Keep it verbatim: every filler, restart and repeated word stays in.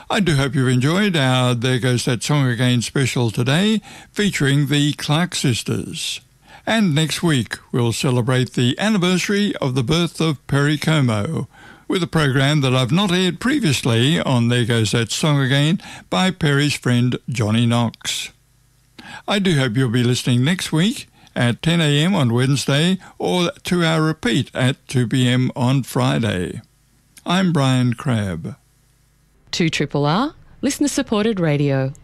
I do hope you've enjoyed our There Goes That Song Again special today, featuring the Clark sisters. And next week we'll celebrate the anniversary of the birth of Perry Como, with a program that I've not aired previously on There Goes That Song Again by Perry's friend Johnny Knox. I do hope you'll be listening next week at ten a.m. on Wednesday or to our repeat at two p.m. on Friday. I'm Brian Crabb. two R R R, listener-supported radio.